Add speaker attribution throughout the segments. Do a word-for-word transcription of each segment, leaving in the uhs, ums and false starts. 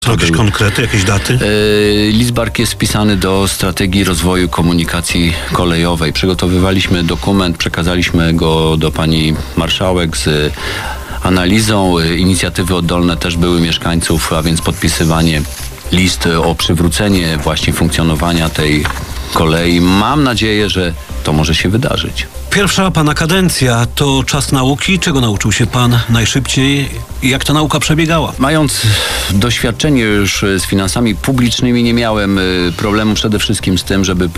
Speaker 1: Są jakieś konkrety, jakieś daty?
Speaker 2: Yy, Lidzbark jest wpisany do strategii rozwoju komunikacji kolejowej. Przygotowywaliśmy dokument, przekazaliśmy go do pani marszałek z analizą. Inicjatywy oddolne też były mieszkańców, a więc podpisywanie list o przywrócenie właśnie funkcjonowania tej kolei. Mam nadzieję, że to może się wydarzyć.
Speaker 1: Pierwsza pana kadencja to czas nauki. Czego nauczył się pan najszybciej? Jak ta nauka przebiegała?
Speaker 2: Mając doświadczenie już z finansami publicznymi, nie miałem problemu przede wszystkim z tym, żeby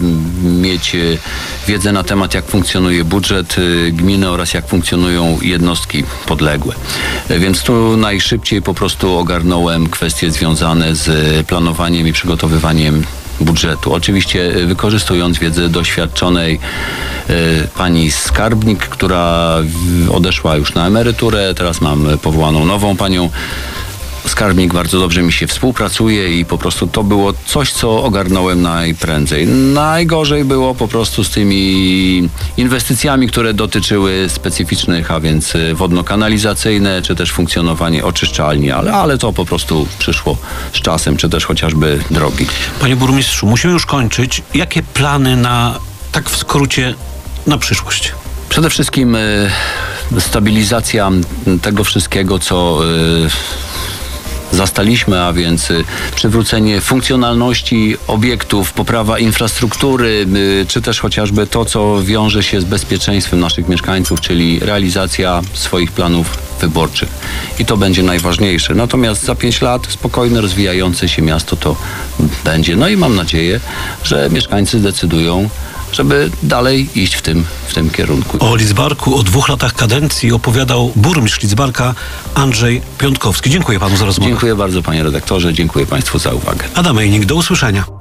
Speaker 2: mieć wiedzę na temat, jak funkcjonuje budżet gminy oraz jak funkcjonują jednostki podległe. Więc tu najszybciej po prostu ogarnąłem kwestie związane z planowaniem i przygotowywaniem budżetu. Oczywiście wykorzystując wiedzę doświadczonej y, pani skarbnik, która odeszła już na emeryturę. Teraz mam powołaną nową panią skarbnik. Bardzo dobrze mi się współpracuje i po prostu to było coś, co ogarnąłem najprędzej. Najgorzej było po prostu z tymi inwestycjami, które dotyczyły specyficznych, a więc wodno-kanalizacyjne, czy też funkcjonowanie oczyszczalni, ale, ale to po prostu przyszło z czasem, czy też chociażby drogi.
Speaker 1: Panie burmistrzu, musimy już kończyć. Jakie plany na, tak w skrócie, na przyszłość?
Speaker 2: Przede wszystkim y, stabilizacja tego wszystkiego, co y, zastaliśmy, a więc przywrócenie funkcjonalności obiektów, poprawa infrastruktury, czy też chociażby to, co wiąże się z bezpieczeństwem naszych mieszkańców, czyli realizacja swoich planów wyborczych. I to będzie najważniejsze. Natomiast za pięć lat spokojne, rozwijające się miasto to będzie. No i mam nadzieję, że mieszkańcy zdecydują, żeby dalej iść w tym, w tym kierunku.
Speaker 1: O Lidzbarku, o dwóch latach kadencji opowiadał burmistrz Lidzbarka Andrzej Piątkowski. Dziękuję panu za rozmowę.
Speaker 2: Dziękuję bardzo, panie redaktorze. Dziękuję państwu za uwagę.
Speaker 1: Adam Ejnik, do usłyszenia.